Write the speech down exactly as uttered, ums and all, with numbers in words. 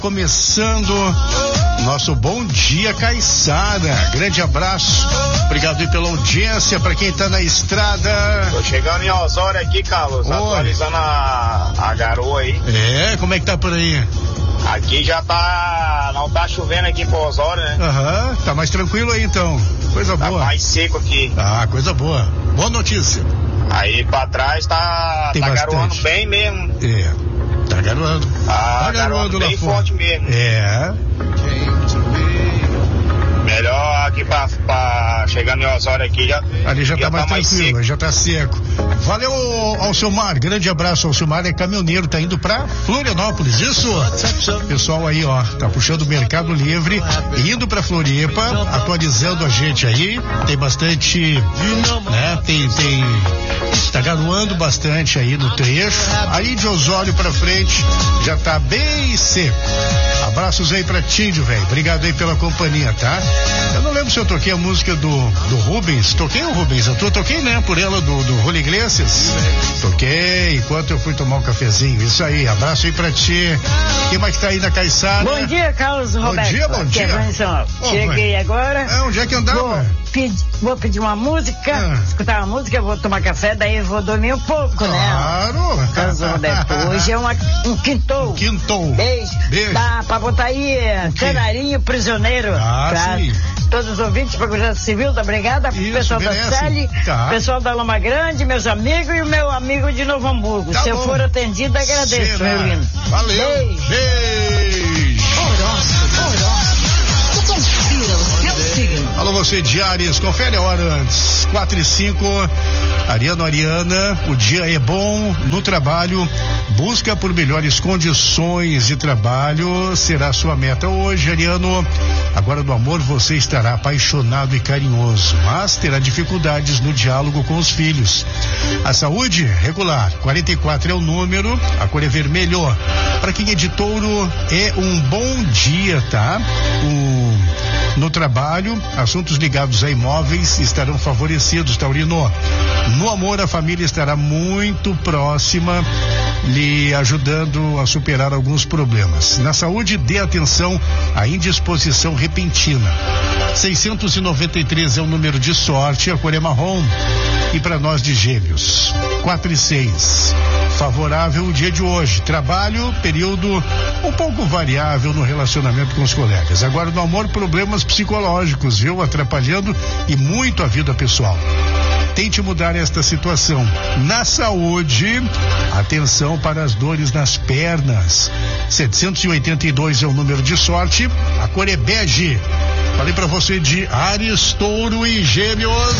Começando nosso Bom Dia Caiçara. Grande abraço. Obrigado aí pela audiência. Pra quem tá na estrada. Tô chegando em Osório aqui, Carlos. Oi. Atualizando a, a garoa aí. É, como é que tá por aí? Aqui já tá. Não tá chovendo aqui pro Osório, né? Aham, uhum, tá mais tranquilo aí então. Coisa tá boa. Tá mais seco aqui. Ah, coisa boa. Boa notícia. Aí pra trás tá, tá garoando bem mesmo. É. Tá garoando. Ah, tá garoando bem forte mesmo. É. Melhor aqui pra, pra chegando em Osório aqui já. Ali já, já tá mais tá tranquilo, mais já tá seco. Valeu, Alcimar. Grande abraço, Alcimar. É caminhoneiro, tá indo pra Florianópolis, isso? Pessoal aí, ó, tá puxando o Mercado Livre, indo pra Floripa, atualizando a gente aí. Tem bastante, né? Tem, tem. Tá garoando bastante aí no trecho. Aí de Osório pra frente já tá bem seco. Abraços aí pra Tídio, velho. Obrigado aí pela companhia, tá? Eu não lembro se eu toquei a música do, do Rubens. Toquei o Rubens? Eu tô, toquei, né? Por ela do, do Julio Iglesias. Toquei enquanto eu fui tomar um cafezinho. Isso aí. Abraço aí pra ti. Quem mais que tá aí na Caiçara? Bom dia, Carlos Roberto. Bom dia, bom dia. Oh, Cheguei mãe. agora. É, onde é que andava? Vou pedir, vou pedir uma música, ah. escutar uma música, vou tomar café, daí eu vou dormir um pouco, claro. né? Claro. Carlos Roberto. Hoje é uma, um quintou. Um quintou. Beijo. Beijo. Dá pra botar aí Canarinho Prisioneiro. Ah, pra sim. todos os ouvintes, para a Guarda Civil, tá obrigada. Isso, pessoal merece. Da Celi, tá. pessoal da Loma Grande, meus amigos e o meu amigo de Novo Hamburgo. Tá Se bom. eu for atendido, agradeço, Será? meu lindo. Valeu. Beijo. Beijo. Horóscopo, horóscopo. Confira o seu signo. Alô, você de Áries, confere a hora antes. quatro e cinco. Ariano, Ariana, o dia é bom no trabalho. Busca por melhores condições de trabalho. Será sua meta hoje, Ariano. Agora no amor você estará apaixonado e carinhoso, mas terá dificuldades no diálogo com os filhos. A saúde, regular. quarenta e quatro é o número. A cor é vermelho. Para quem é de Touro, é um bom dia, tá? O... No trabalho, assuntos ligados a imóveis estarão favorecidos, Taurino. No amor, a família estará muito próxima, lhe ajudando a superar alguns problemas. Na saúde, dê atenção à indisposição repentina. seiscentos e noventa e três é o número de sorte, a cor é marrom. E para nós de Gêmeos, quatro e seis. Favorável o dia de hoje. Trabalho, período um pouco variável no relacionamento com os colegas. Agora no amor, problemas psicológicos, viu? Atrapalhando e muito a vida pessoal. Tente mudar esta situação. Na saúde, atenção para as dores nas pernas. setecentos e oitenta e dois é o número de sorte. A cor é bege. Falei para você de Áries, Touro e Gêmeos.